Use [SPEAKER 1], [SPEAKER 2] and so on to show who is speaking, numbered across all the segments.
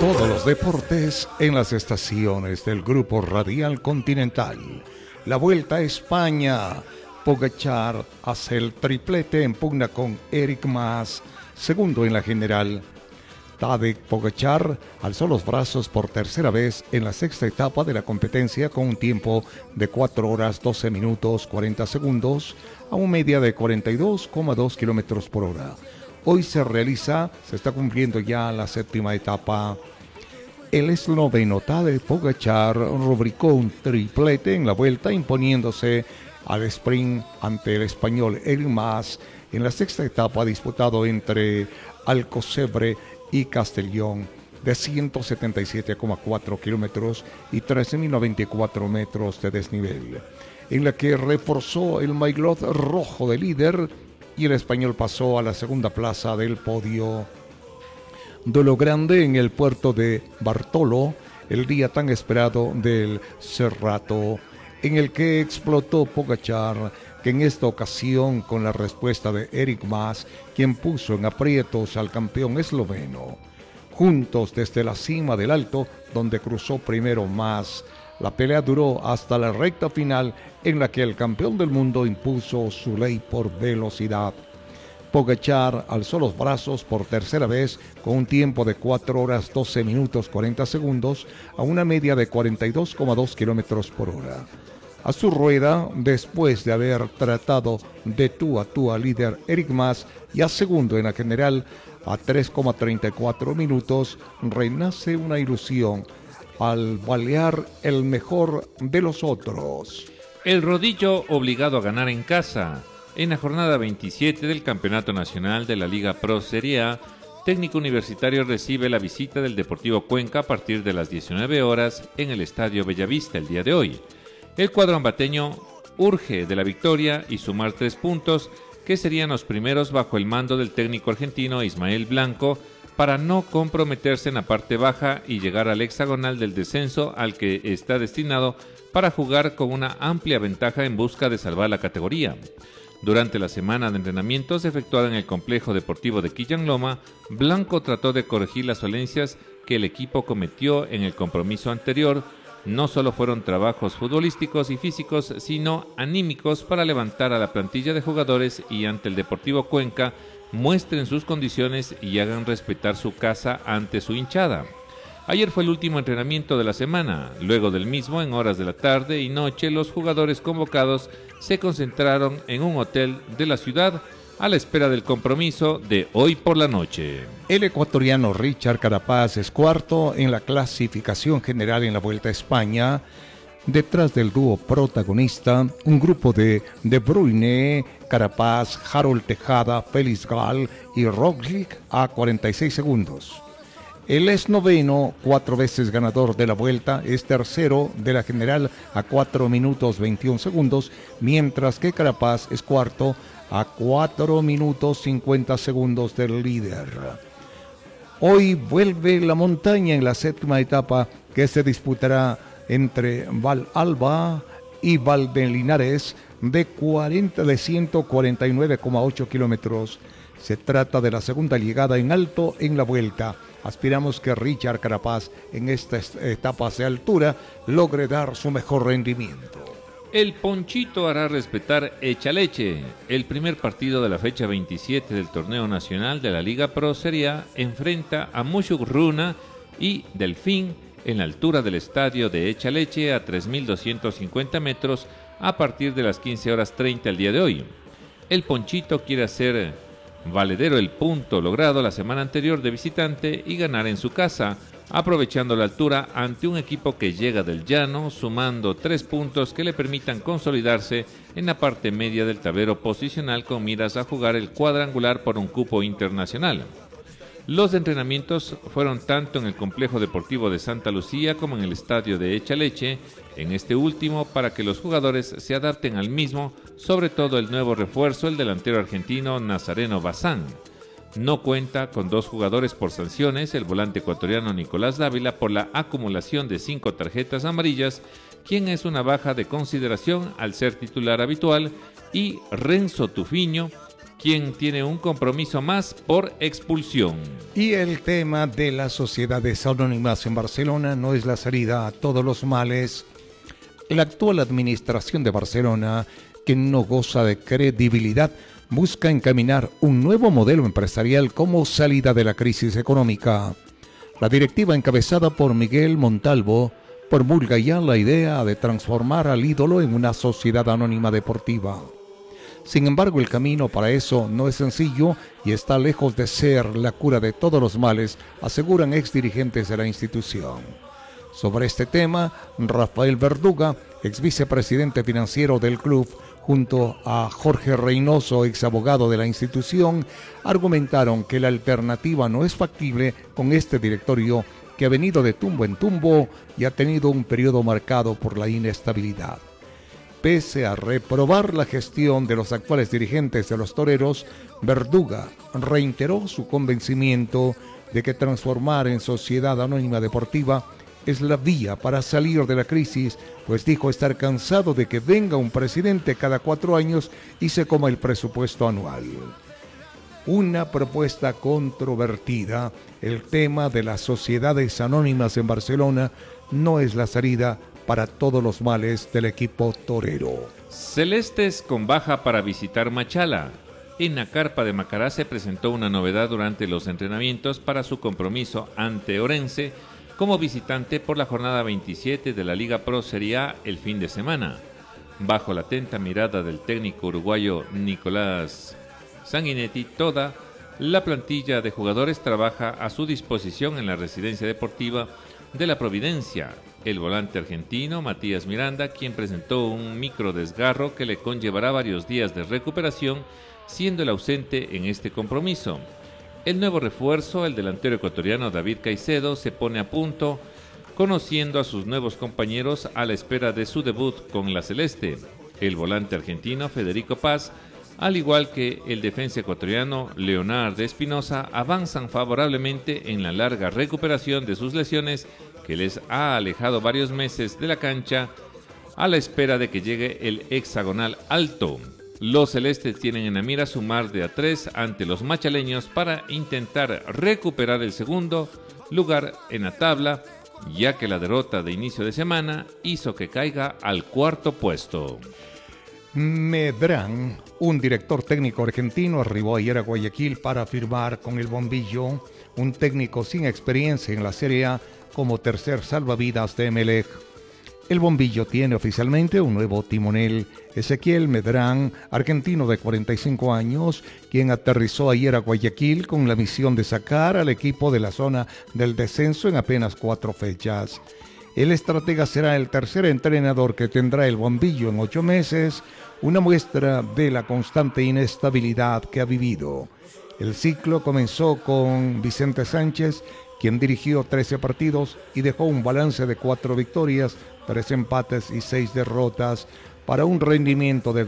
[SPEAKER 1] Todos los deportes en las estaciones del Grupo Radial Continental. La Vuelta a España. Pogačar hace el triplete en pugna con Enric Mas, segundo en la general. Tadej Pogačar alzó los brazos por tercera vez en la sexta etapa de la competencia con un tiempo de 4 horas 12 minutos 40 segundos a una media de 42,2 kilómetros por hora. Hoy se está cumpliendo ya la séptima etapa. El esloveno Tadej Pogačar rubricó un triplete en la vuelta, imponiéndose al sprint ante el español Enric Mas en la sexta etapa disputado entre Alcocebre y Castellón de 177,4 kilómetros y 13.094 metros de desnivel, en la que reforzó el maillot rojo de líder y el español pasó a la segunda plaza del podio. Duelo grande en el puerto de Bartolo, el día tan esperado del Cerrato, en el que explotó Pogačar, que en esta ocasión con la respuesta de Enric Mas, quien puso en aprietos al campeón esloveno. Juntos desde la cima del alto, donde cruzó primero Mas, la pelea duró hasta la recta final, en la que el campeón del mundo impuso su ley por velocidad. Pogačar alzó los brazos por tercera vez con un tiempo de 4 horas 12 minutos 40 segundos a una media de 42,2 kilómetros por hora. A su rueda, después de haber tratado de tú a líder Enric Mas y a segundo en la general a 3,34 minutos, renace una ilusión al balear el mejor de los otros.
[SPEAKER 2] El rodillo obligado a ganar en casa. En la jornada 27 del Campeonato Nacional de la Liga Pro Serie A, Técnico Universitario recibe la visita del Deportivo Cuenca a partir de las 19 horas en el Estadio Bellavista el día de hoy. El cuadro ambateño urge de la victoria y sumar 3 puntos, que serían los primeros bajo el mando del técnico argentino Ismael Blanco, para no comprometerse en la parte baja y llegar al hexagonal del descenso al que está destinado para jugar con una amplia ventaja en busca de salvar la categoría. Durante la semana de entrenamientos efectuada en el complejo deportivo de Quillán Loma, Blanco trató de corregir las falencias que el equipo cometió en el compromiso anterior. No solo fueron trabajos futbolísticos y físicos, sino anímicos para levantar a la plantilla de jugadores y ante el Deportivo Cuenca muestren sus condiciones y hagan respetar su casa ante su hinchada. Ayer fue el último entrenamiento de la semana. Luego del mismo, en horas de la tarde y noche, los jugadores convocados se concentraron en un hotel de la ciudad a la espera del compromiso de hoy por la noche.
[SPEAKER 1] El ecuatoriano Richard Carapaz es cuarto en la clasificación general en la Vuelta a España, detrás del dúo protagonista, un grupo de Bruyne, Carapaz, Harold Tejada, Félix Gall y Roglic a 46 segundos. El esloveno, 4 veces ganador de la Vuelta, es tercero de la general a 4 minutos 21 segundos, mientras que Carapaz es cuarto a 4 minutos 50 segundos del líder. Hoy vuelve la montaña en la séptima etapa, que se disputará entre Vallalba y Valdelinares de 149,8 kilómetros. Se trata de la segunda llegada en alto en la Vuelta. Aspiramos que Richard Carapaz en estas etapas de altura logre dar su mejor rendimiento.
[SPEAKER 2] El Ponchito hará respetar Echaleche. El primer partido de la fecha 27 del torneo nacional de la Liga Pro Serie A enfrenta a Mushuk-Runa y Delfín en la altura del estadio de Echaleche a 3.250 metros a partir de las 15 horas 30 el día de hoy. El Ponchito quiere hacer valedero el punto logrado la semana anterior de visitante y ganar en su casa, aprovechando la altura ante un equipo que llega del llano, sumando 3 puntos que le permitan consolidarse en la parte media del tablero posicional con miras a jugar el cuadrangular por un cupo internacional. Los entrenamientos fueron tanto en el complejo deportivo de Santa Lucía como en el estadio de Echaleche, en este último para que los jugadores se adapten al mismo, sobre todo el nuevo refuerzo, el delantero argentino Nazareno Bazán. No cuenta con 2 jugadores por sanciones, el volante ecuatoriano Nicolás Dávila por la acumulación de 5 tarjetas amarillas, quien es una baja de consideración al ser titular habitual, y Renzo Tufiño quien tiene un compromiso más por expulsión.
[SPEAKER 1] Y el tema de las sociedades anónimas en Barcelona no es la salida a todos los males. La actual administración de Barcelona, que no goza de credibilidad, busca encaminar un nuevo modelo empresarial como salida de la crisis económica. La directiva encabezada por Miguel Montalvo promulga ya la idea de transformar al ídolo en una sociedad anónima deportiva. Sin embargo, el camino para eso no es sencillo y está lejos de ser la cura de todos los males, aseguran exdirigentes de la institución. Sobre este tema, Rafael Verduga, ex vicepresidente financiero del club, junto a Jorge Reynoso, ex abogado de la institución, argumentaron que la alternativa no es factible con este directorio que ha venido de tumbo en tumbo y ha tenido un periodo marcado por la inestabilidad. Pese a reprobar la gestión de los actuales dirigentes de los toreros, Verduga reiteró su convencimiento de que transformar en sociedad anónima deportiva es la vía para salir de la crisis, pues dijo estar cansado de que venga un presidente cada 4 años y se coma el presupuesto anual. Una propuesta controvertida, el tema de las sociedades anónimas en Barcelona no es la salida para todos los males del equipo torero.
[SPEAKER 2] Celestes con baja para visitar Machala. En la carpa de Macará se presentó una novedad durante los entrenamientos para su compromiso ante Orense como visitante por la jornada 27 de la Liga Pro Serie A el fin de semana. Bajo la atenta mirada del técnico uruguayo Nicolás Sanguinetti, toda la plantilla de jugadores trabaja a su disposición en la residencia deportiva de la Providencia. El volante argentino Matías Miranda, quien presentó un micro desgarro que le conllevará varios días de recuperación, siendo el ausente en este compromiso. El nuevo refuerzo, el delantero ecuatoriano David Caicedo, se pone a punto, conociendo a sus nuevos compañeros a la espera de su debut con la Celeste. El volante argentino Federico Paz, al igual que el defensa ecuatoriano Leonardo Espinosa, avanzan favorablemente en la larga recuperación de sus lesiones que les ha alejado varios meses de la cancha a la espera de que llegue el hexagonal alto. Los celestes tienen en la mira sumar de a 3 ante los machaleños para intentar recuperar el segundo lugar en la tabla, ya que la derrota de inicio de semana hizo que caiga al 4º puesto.
[SPEAKER 1] Medrán, un director técnico argentino, arribó ayer a Guayaquil para firmar con el Bombillo, un técnico sin experiencia en la Serie A como tercer salvavidas de Emelec. El Bombillo tiene oficialmente un nuevo timonel, Ezequiel Medrán, argentino de 45 años, quien aterrizó ayer a Guayaquil con la misión de sacar al equipo de la zona del descenso en apenas 4 fechas. El estratega será el tercer entrenador que tendrá el Bombillo en 8 meses, una muestra de la constante inestabilidad que ha vivido. El ciclo comenzó con Vicente Sánchez, quien dirigió 13 partidos y dejó un balance de 4 victorias, 3 empates y 6 derrotas, para un rendimiento del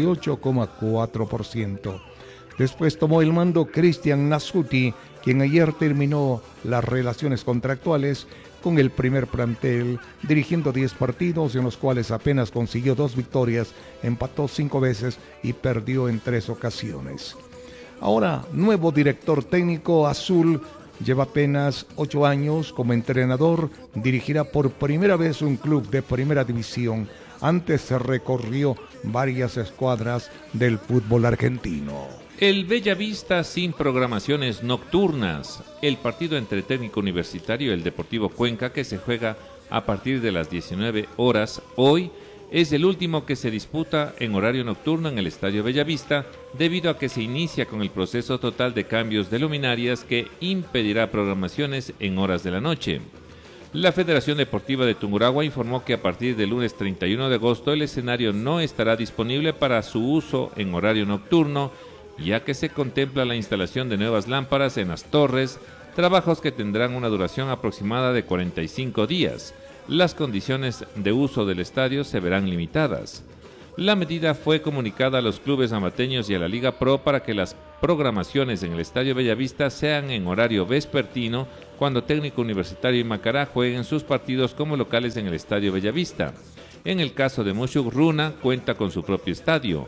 [SPEAKER 1] 38,4%. Después tomó el mando Cristian Nasuti, quien ayer terminó las relaciones contractuales con el primer plantel, dirigiendo 10 partidos en los cuales apenas consiguió 2 victorias, empató 5 veces y perdió en 3 ocasiones. Ahora, nuevo director técnico azul, lleva apenas 8 años como entrenador, dirigirá por primera vez un club de primera división. Antes se recorrió varias escuadras del fútbol argentino.
[SPEAKER 2] El Bellavista sin programaciones nocturnas. El partido entre Técnico Universitario y el Deportivo Cuenca, que se juega a partir de las 19 horas hoy, es el último que se disputa en horario nocturno en el Estadio Bellavista, debido a que se inicia con el proceso total de cambios de luminarias que impedirá programaciones en horas de la noche. La Federación Deportiva de Tungurahua informó que a partir del lunes 31 de agosto el escenario no estará disponible para su uso en horario nocturno, ya que se contempla la instalación de nuevas lámparas en las torres, trabajos que tendrán una duración aproximada de 45 días. Las condiciones de uso del estadio se verán limitadas. La medida fue comunicada a los clubes amateños y a la Liga Pro para que las programaciones en el Estadio Bellavista sean en horario vespertino, cuando Técnico Universitario y Macará jueguen sus partidos como locales en el Estadio Bellavista. En el caso de Mushuk, Runa cuenta con su propio estadio.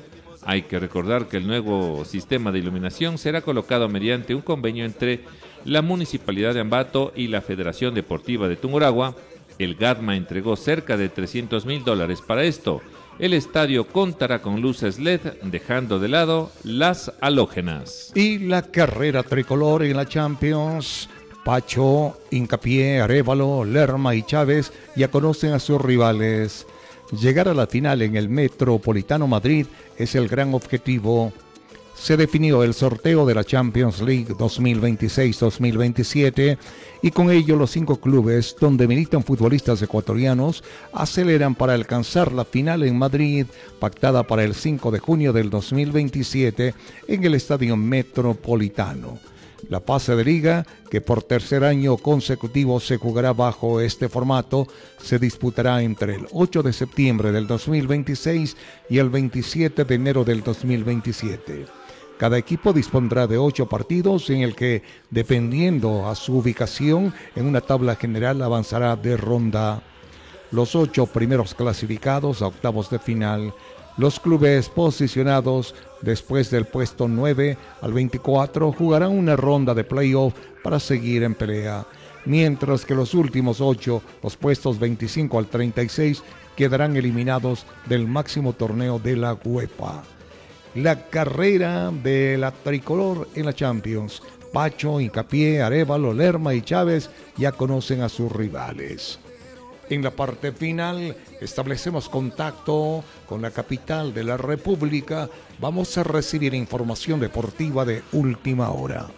[SPEAKER 2] Hay que recordar que el nuevo sistema de iluminación será colocado mediante un convenio entre la Municipalidad de Ambato y la Federación Deportiva de Tungurahua. El GADMA entregó cerca de $300,000 para esto. El estadio contará con luces LED, dejando de lado las halógenas.
[SPEAKER 1] Y la carrera tricolor en la Champions. Pacho, Hincapié, Arévalo, Lerma y Chávez ya conocen a sus rivales. Llegar a la final en el Metropolitano Madrid es el gran objetivo. Se definió el sorteo de la Champions League 2026-2027 y con ello los 5 clubes donde militan futbolistas ecuatorianos aceleran para alcanzar la final en Madrid, pactada para el 5 de junio del 2027 en el Estadio Metropolitano. La fase de liga, que por tercer año consecutivo se jugará bajo este formato, se disputará entre el 8 de septiembre del 2026 y el 27 de enero del 2027. Cada equipo dispondrá de 8 partidos en el que, dependiendo a su ubicación en una tabla general, avanzará de ronda. Los 8 primeros clasificados a octavos de final. Los clubes posicionados después del puesto 9 al 24 jugarán una ronda de playoff para seguir en pelea, mientras que los últimos 8, los puestos 25 al 36, quedarán eliminados del máximo torneo de la UEFA. La carrera de la tricolor en la Champions. Pacho, Hincapié, Arévalo, Lerma y Chávez ya conocen a sus rivales. En la parte final establecemos contacto con la capital de la República. Vamos a recibir información deportiva de última hora.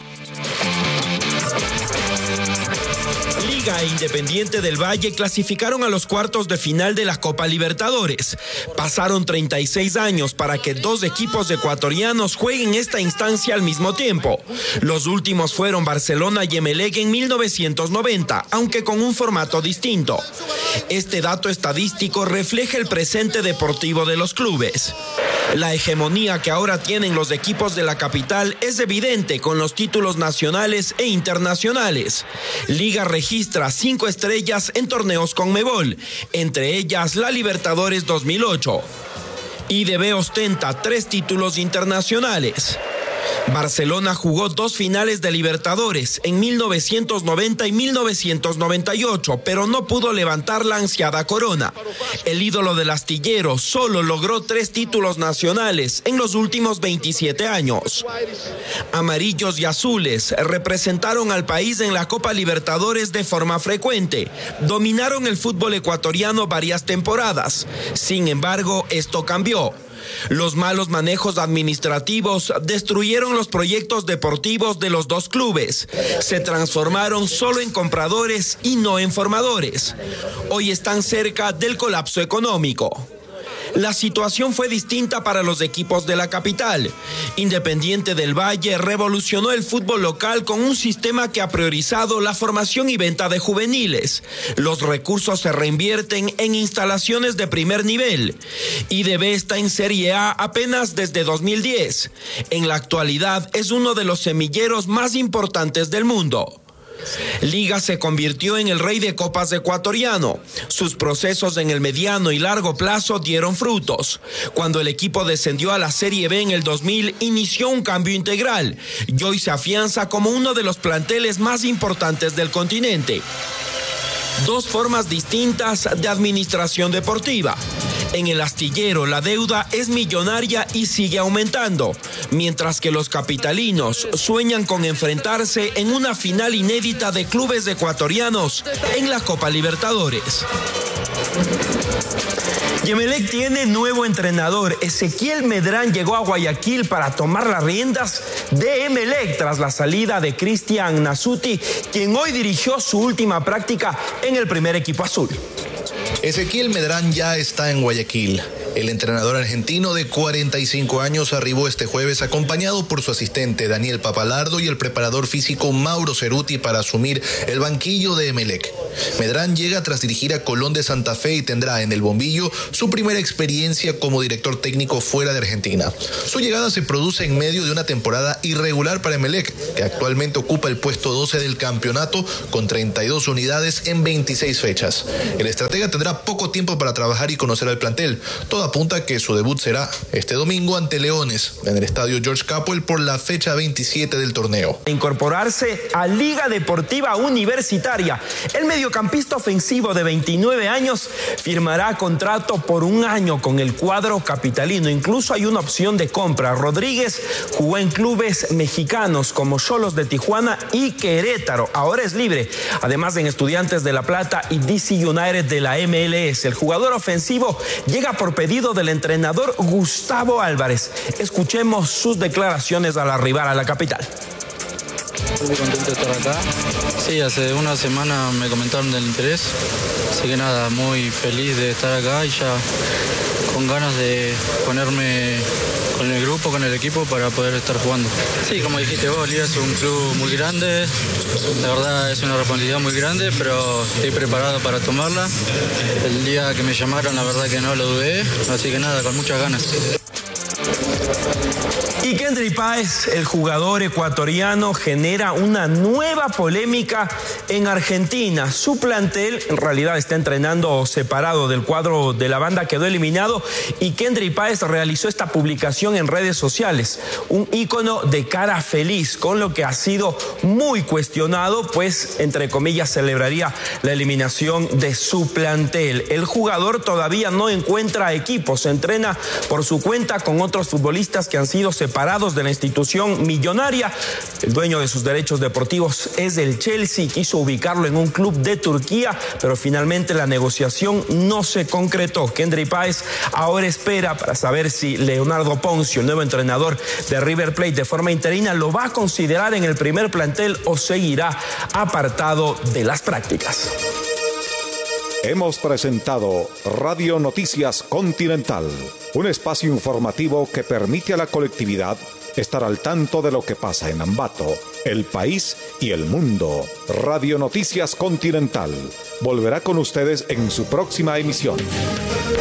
[SPEAKER 3] Liga e Independiente del Valle clasificaron a los cuartos de final de la Copa Libertadores. Pasaron 36 años para que 2 equipos ecuatorianos jueguen esta instancia al mismo tiempo. Los últimos fueron Barcelona y Emelec en 1990, aunque con un formato distinto. Este dato estadístico refleja el presente deportivo de los clubes. La hegemonía que ahora tienen los equipos de la capital es evidente con los títulos nacionales e internacionales. Liga registra 5 estrellas en torneos Conmebol, entre ellas la Libertadores 2008. IDB ostenta 3 títulos internacionales. Barcelona jugó 2 finales de Libertadores en 1990 y 1998, pero no pudo levantar la ansiada corona. El ídolo del astillero solo logró 3 títulos nacionales en los últimos 27 años. Amarillos y azules representaron al país en la Copa Libertadores de forma frecuente. Dominaron el fútbol ecuatoriano varias temporadas. Sin embargo, esto cambió. Los malos manejos administrativos destruyeron los proyectos deportivos de los 2 clubes. Se transformaron solo en compradores y no en formadores. Hoy están cerca del colapso económico. La situación fue distinta para los equipos de la capital. Independiente del Valle revolucionó el fútbol local con un sistema que ha priorizado la formación y venta de juveniles. Los recursos se reinvierten en instalaciones de primer nivel. IDB está en Serie A apenas desde 2010. En la actualidad es uno de los semilleros más importantes del mundo. Liga se convirtió en el rey de copas ecuatoriano. Sus procesos en el mediano y largo plazo dieron frutos. Cuando el equipo descendió a la Serie B en el 2000, inició un cambio integral y hoy se afianza como uno de los planteles más importantes del continente. 2 formas distintas de administración deportiva. En el astillero la deuda es millonaria y sigue aumentando, mientras que los capitalinos sueñan con enfrentarse en una final inédita de clubes ecuatorianos en la Copa Libertadores. Emelec tiene nuevo entrenador. Ezequiel Medrán llegó a Guayaquil para tomar las riendas de Emelec tras la salida de Cristian Nasuti, quien hoy dirigió su última práctica en el primer equipo azul.
[SPEAKER 4] Ezequiel Medrán ya está en Guayaquil. El entrenador argentino de 45 años arribó este jueves acompañado por su asistente Daniel Papalardo y el preparador físico Mauro Ceruti para asumir el banquillo de Emelec. Medrán llega tras dirigir a Colón de Santa Fe y tendrá en el bombillo su primera experiencia como director técnico fuera de Argentina. Su llegada se produce en medio de una temporada irregular para Emelec, que actualmente ocupa el puesto 12 del campeonato con 32 unidades en 26 fechas. El estratega tendrá poco tiempo para trabajar y conocer al plantel. Todo apunta a que su debut será este domingo ante Leones en el estadio George Capwell por la fecha 27 del torneo.
[SPEAKER 3] Incorporarse a Liga Deportiva Universitaria. El mediocampista ofensivo de 29 años firmará contrato por 1 año con el cuadro capitalino. Incluso hay una opción de compra. Rodríguez jugó en clubes mexicanos como Xolos de Tijuana y Querétaro. Ahora es libre. Además en Estudiantes de La Plata y DC United de la MLS. El jugador ofensivo llega por pedido del entrenador Gustavo Álvarez. Escuchemos sus declaraciones al arribar a la capital.
[SPEAKER 5] Muy contento de estar acá. Sí, hace una semana me comentaron del interés. Así que nada, muy feliz de estar acá y ya con ganas de ponerme con el grupo, con el equipo para poder estar jugando. Sí, como dijiste vos, Liga es un club muy grande. La verdad es una responsabilidad muy grande, pero estoy preparado para tomarla. El día que me llamaron, la verdad que no lo dudé. Así que nada, con muchas ganas.
[SPEAKER 3] Y Kendry Páez, el jugador ecuatoriano, genera una nueva polémica en Argentina. Su plantel en realidad está entrenando separado del cuadro de la banda, quedó eliminado y Kendry Páez realizó esta publicación en redes sociales. Un ícono de cara feliz, con lo que ha sido muy cuestionado, pues entre comillas celebraría la eliminación de su plantel. El jugador todavía no encuentra equipo, se entrena por su cuenta con otros futbolistas que han sido separados de la institución millonaria. El dueño de sus derechos deportivos es el Chelsea, quiso ubicarlo en un club de Turquía, pero finalmente la negociación no se concretó. Kendry Páez ahora espera para saber si Leonardo Poncio, el nuevo entrenador de River Plate, de forma interina lo va a considerar en el primer plantel o seguirá apartado de las prácticas.
[SPEAKER 6] Hemos presentado Radio Noticias Continental, un espacio informativo que permite a la colectividad estar al tanto de lo que pasa en Ambato, el país y el mundo. Radio Noticias Continental volverá con ustedes en su próxima emisión.